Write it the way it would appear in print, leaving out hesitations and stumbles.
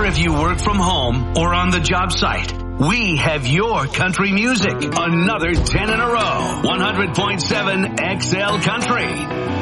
matter if you work from home or on the job site, we have your country music. Another 10 in a row. 100.7 XL Country.